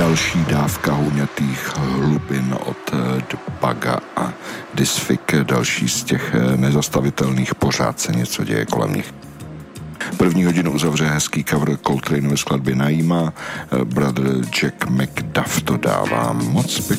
Další dávka huňatých hlubin od Baga a Disfik, další z těch nezastavitelných, pořád se něco děje kolem nich. První hodinu uzavře hezký cover Coltrane ve skladbě Naima, brother Jack McDuff to dává moc pěkně.